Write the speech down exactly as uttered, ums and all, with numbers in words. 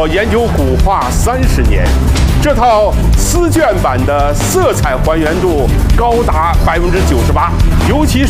研究古画三十年，这套丝绢版的色彩还原度高达百分之九十八，尤其是。